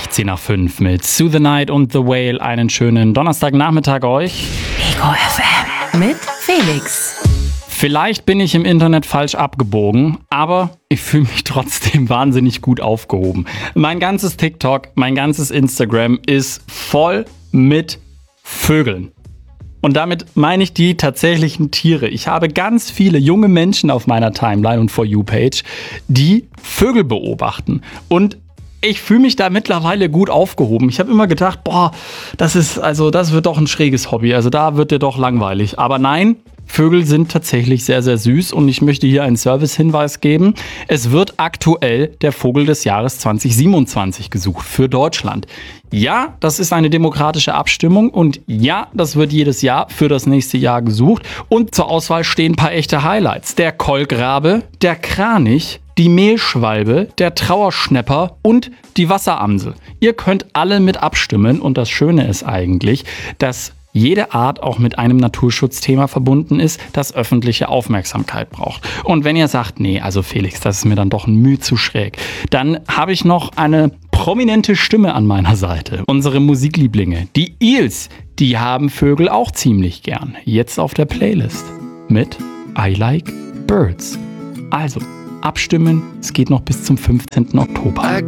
16 nach 5 mit Sue the Night und The Whale. Einen schönen Donnerstagnachmittag euch. Ego FM mit Felix. Vielleicht bin ich im Internet falsch abgebogen, aber ich fühle mich trotzdem wahnsinnig gut aufgehoben. Mein ganzes TikTok, mein ganzes Instagram ist voll mit Vögeln. Und damit meine ich die tatsächlichen Tiere. Ich habe ganz viele junge Menschen auf meiner Timeline und For You-Page, die Vögel beobachten. Und ich fühle mich da mittlerweile gut aufgehoben. Ich habe immer gedacht, das wird doch ein schräges Hobby. Also da wird dir doch langweilig. Aber nein, Vögel sind tatsächlich sehr, sehr süß und ich möchte hier einen Service-Hinweis geben. Es wird aktuell der Vogel des Jahres 2027 gesucht für Deutschland. Ja, das ist eine demokratische Abstimmung und ja, das wird jedes Jahr für das nächste Jahr gesucht. Und zur Auswahl stehen ein paar echte Highlights. Der Kolkrabe, der Kranich, die Mehlschwalbe, der Trauerschnäpper und die Wasseramsel. Ihr könnt alle mit abstimmen und das Schöne ist eigentlich, dass jede Art auch mit einem Naturschutzthema verbunden ist, das öffentliche Aufmerksamkeit braucht. Und wenn ihr sagt, nee, also Felix, das ist mir dann doch ein Mühe zu schräg, dann habe ich noch eine prominente Stimme an meiner Seite. Unsere Musiklieblinge, die Eels, die haben Vögel auch ziemlich gern. Jetzt auf der Playlist mit I Like Birds. Also, abstimmen, es geht noch bis zum 15. Oktober.